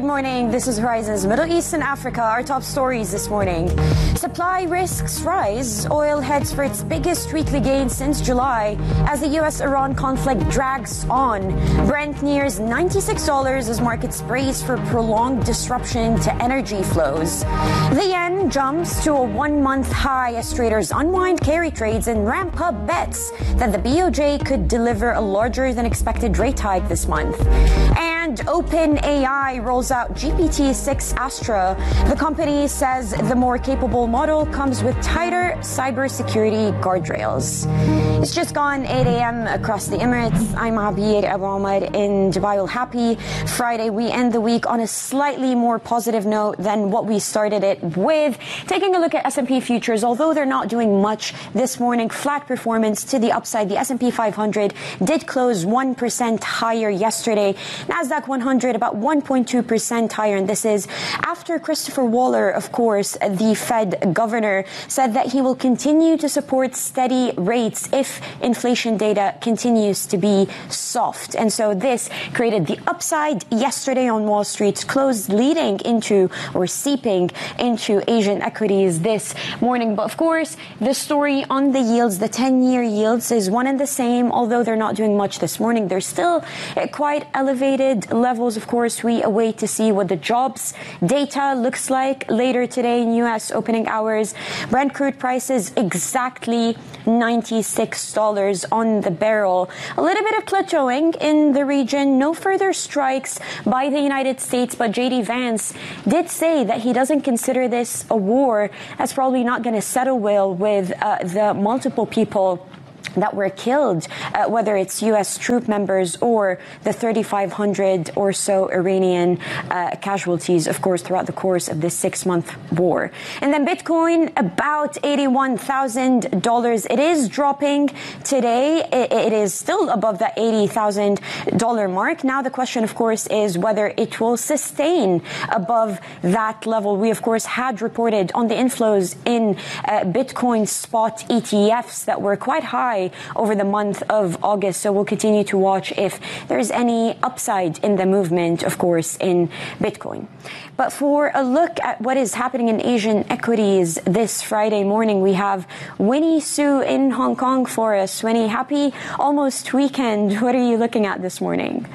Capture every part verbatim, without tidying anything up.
morning. This is Horizons Middle East and Africa. Our top stories this morning. Supply risks rise. Oil heads for its biggest weekly gain since July as the U S Iran conflict drags on. Brent nears ninety-six dollars as markets brace for prolonged disruption to energy flows. The yen jumps to a one-month high as traders unwind carry trades and ramp up bets that the B O J could deliver a larger than expected rate hike this month. And OpenAI rolls out G P T six Astra. The company says the more capable model comes with tighter cybersecurity guardrails. It's just gone eight a.m. across the Emirates. I'm Abir Abu Ahmed in Dubai. Well, happy Friday. We end the week on a slightly more positive note than what we started it with. Taking a look at S and P futures, although they're not doing much this morning, flat performance to the upside. The S and P five hundred did close one percent higher yesterday. Nasdaq one hundred about one point two percent higher, and this is after Christopher Waller, of course, the Fed governor, said that he will continue to support steady rates if inflation data continues to be soft. And so this created the upside yesterday on Wall Street, closed leading into or seeping into Asian equities this morning. But of course, the story on the yields, the ten-year yields, is one and the same, although they're not doing much this morning. They're still at quite elevated levels. Of course, we await to see what the jobs data looks like later today in U S opening hours. Brent crude prices exactly ninety-six dollars on the barrel. A little bit of plateauing in the region. No further strikes by the United States, but J D Vance did say that he doesn't consider this a war. That's probably not going to settle well with uh, the multiple people that were killed, uh, whether it's U S troop members or the thirty-five hundred or so Iranian uh, casualties, of course, throughout the course of this six-month war. And then Bitcoin, about eighty-one thousand dollars. It is dropping today. It, it is still above the eighty thousand dollars mark. Now the question, of course, is whether it will sustain above that level. We, of course, had reported on the inflows in uh, Bitcoin spot E T Fs that were quite high over the month of August. So we'll continue to watch if there's any upside in the movement, of course, in Bitcoin. But for a look at what is happening in Asian equities this Friday morning, we have Winnie Su in Hong Kong for us. Winnie, happy almost weekend. What are you looking at this morning?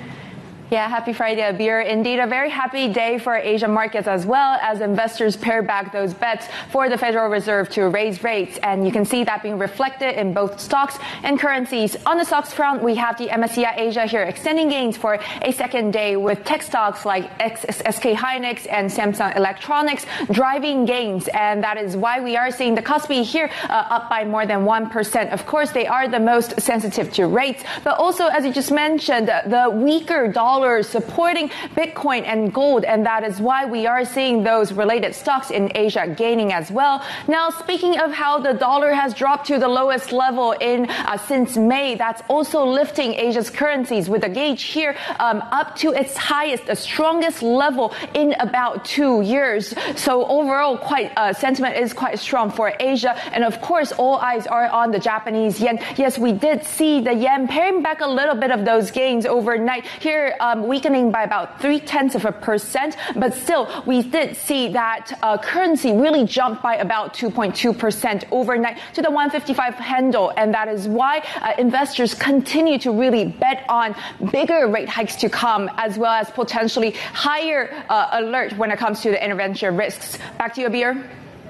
Yeah, happy Friday, Abir. Indeed, a very happy day for Asian markets as well as investors pare back those bets for the Federal Reserve to raise rates. And you can see that being reflected in both stocks and currencies. On the stocks front, we have the M S C I Asia here extending gains for a second day with tech stocks like S K Hynix and Samsung Electronics driving gains. And that is why we are seeing the Kospi here uh, up by more than one percent. Of course, they are the most sensitive to rates. But also, as you just mentioned, the weaker dollar supporting Bitcoin and gold, and that is why we are seeing those related stocks in Asia gaining as well. Now, speaking of how the dollar has dropped to the lowest level in uh, since May, that's also lifting Asia's currencies with the gauge here um, up to its highest, the strongest level in about two years. So overall, quite uh, sentiment is quite strong for Asia, and of course, all eyes are on the Japanese yen. Yes, we did see the yen paring back a little bit of those gains overnight here. Um, weakening by about three tenths of a percent, but still we did see that uh, currency really jumped by about two point two percent overnight to the one fifty-five handle, and that is why uh, investors continue to really bet on bigger rate hikes to come, as well as potentially higher uh, alert when it comes to the intervention risks. Back to you, Abir.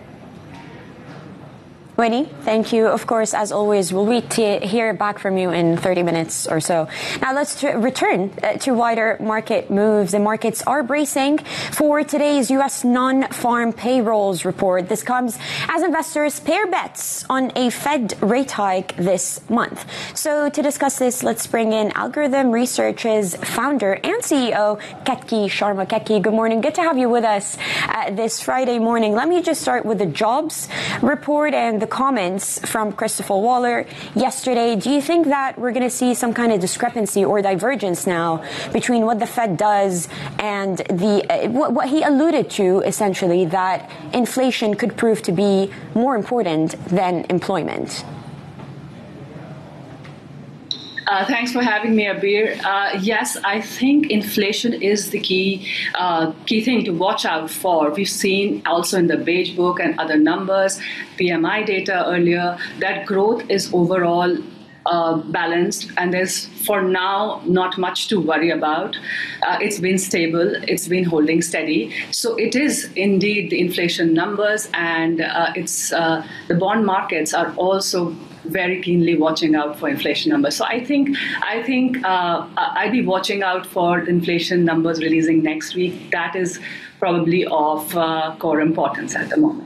Winnie, thank you. Of course, as always, we'll wait to hear back from you in thirty minutes or so. Now let's t- return uh, to wider market moves. The markets are bracing for today's U S non-farm payrolls report. This comes as investors pair bets on a Fed rate hike this month. So to discuss this, let's bring in Algorithm Research's founder and C E O, Ketki Sharma. Ketki, good morning. Good to have you with us uh, this Friday morning. Let me just start with the jobs report and the comments from Christopher Waller yesterday. Do you think that we're going to see some kind of discrepancy or divergence now between what the Fed does and the uh, what, what he alluded to, essentially, that inflation could prove to be more important than employment? Uh, thanks for having me, Abir. Uh, yes, I think inflation is the key uh, key thing to watch out for. We've seen also in the Beige Book and other numbers, P M I data earlier, that growth is overall uh, balanced, and there's for now not much to worry about. Uh, it's been stable, it's been holding steady. So it is indeed the inflation numbers, and uh, it's uh, the bond markets are also very keenly watching out for inflation numbers. So I think I think uh, I'd be watching out for inflation numbers releasing next week. That is probably of uh, core importance at the moment.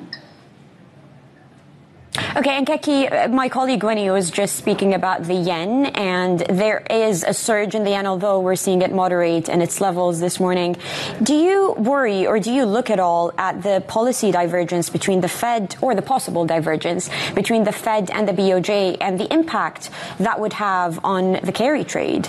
Okay, and Keki, my colleague Winnie was just speaking about the yen, and there is a surge in the yen, although we're seeing it moderate in its levels this morning. Do you worry, or do you look at all at the policy divergence between the Fed, or the possible divergence between the Fed and the B O J, and the impact that would have on the carry trade?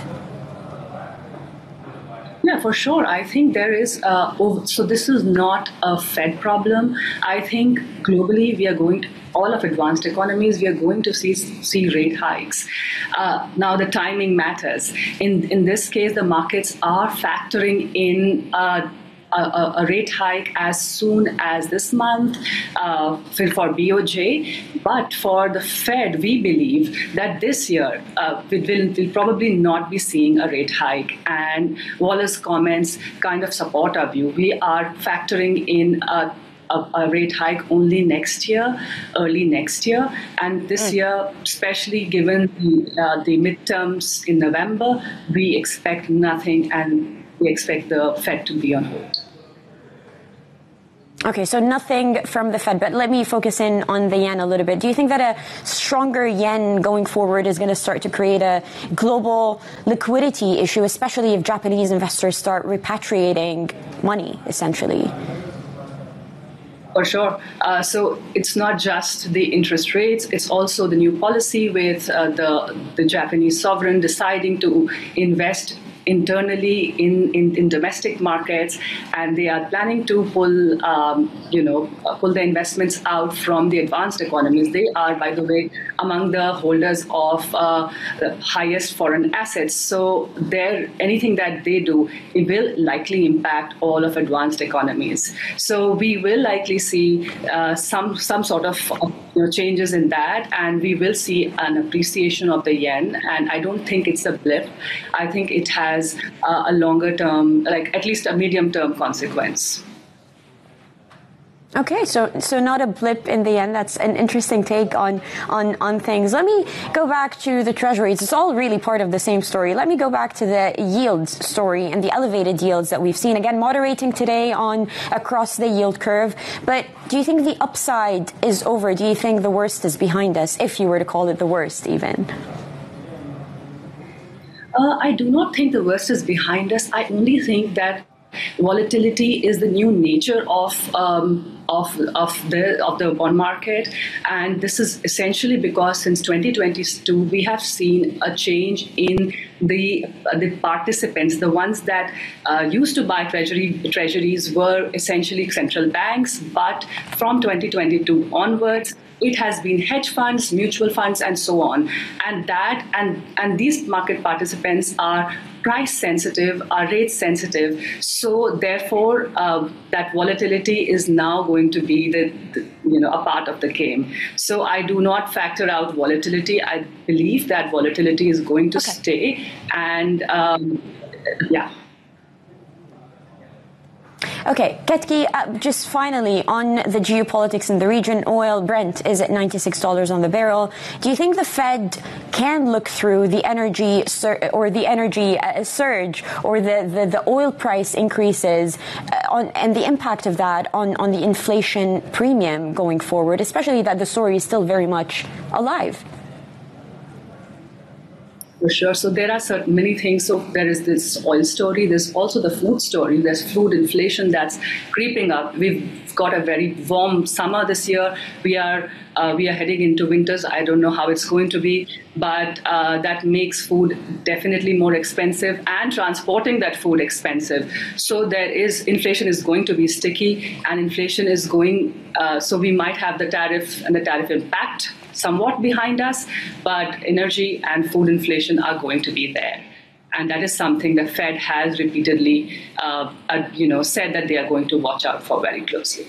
Yeah, for sure. I think there is, uh, over, so this is not a Fed problem. I think globally we are going to, all of advanced economies, we are going to see see rate hikes. Uh, now, the timing matters. In in this case, the markets are factoring in uh, a, a rate hike as soon as this month uh, for, for B O J. But for the Fed, we believe that this year uh, we will we'll probably not be seeing a rate hike. And Wallace's comments kind of support our view. We are factoring in a A, a rate hike only next year, early next year. And this mm. year, especially given the, uh, the midterms in November, we expect nothing, and we expect the Fed to be on hold. Okay, so nothing from the Fed, but let me focus in on the yen a little bit. Do you think that a stronger yen going forward is going to start to create a global liquidity issue, especially if Japanese investors start repatriating money, essentially? For sure. Uh, so it's not just the interest rates, it's also the new policy with uh, the, the Japanese sovereign deciding to invest internally in, in, in domestic markets, and they are planning to pull, um, you know, uh, pull the investments out from the advanced economies. They are, by the way, among the holders of uh, the highest foreign assets. So there, anything that they do, it will likely impact all of advanced economies. So we will likely see uh, some some sort of you know, changes in that, and we will see an appreciation of the yen. And I don't think it's a blip. I think it has Has uh, a longer term, like at least a medium term consequence. Okay, so so not a blip in the end. That's an interesting take on, on, on things. Let me go back to the treasuries. It's all really part of the same story. Let me go back to the yields story and the elevated yields that we've seen. Again, moderating today on across the yield curve. But do you think the upside is over? Do you think the worst is behind us, if you were to call it the worst even? Uh, I do not think the worst is behind us. I only think that volatility is the new nature of um, of of the of the bond market, and this is essentially because since twenty twenty-two we have seen a change in the uh, the participants. The ones that uh, used to buy treasury treasuries were essentially central banks, but from twenty twenty-two onwards, it has been hedge funds, mutual funds, and so on. And that and and these market participants are price sensitive, are rate sensitive. So therefore, uh, that volatility is now going to be the, the you know a part of the game. So I do not factor out volatility. I believe that volatility is going to okay. stay, and um, yeah. Okay, Ketki, uh, just finally on the geopolitics in the region, oil Brent is at ninety-six dollars on the barrel. Do you think the Fed can look through the energy sur- or the energy uh, surge or the, the, the oil price increases uh, on, and the impact of that on, on the inflation premium going forward, especially that the story is still very much alive? For sure. So there are certain many things. So there is this oil story. There's also the food story. There's food inflation that's creeping up. We've got a very warm summer this year. We are uh, we are heading into winters. I don't know how it's going to be, but uh, that makes food definitely more expensive and transporting that food expensive. So there is inflation is going to be sticky, and inflation is going. Uh, so we might have the tariff and the tariff impact somewhat behind us, but energy and food inflation are going to be there. And that is something the Fed has repeatedly uh, uh, you know, said that they are going to watch out for very closely.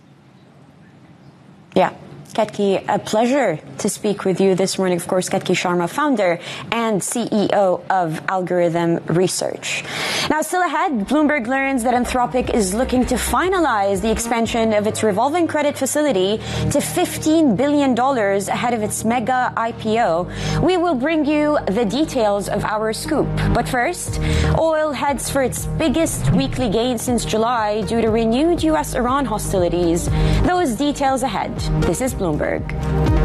Yeah. Ketki, a pleasure to speak with you this morning. Of course, Ketki Sharma, founder and C E O of Algorithm Research. Now, still ahead, Bloomberg learns that Anthropic is looking to finalize the expansion of its revolving credit facility to fifteen billion dollars ahead of its mega I P O. We will bring you the details of our scoop. But first, oil heads for its biggest weekly gain since July due to renewed U S Iran hostilities. Those details ahead. This is Bloomberg.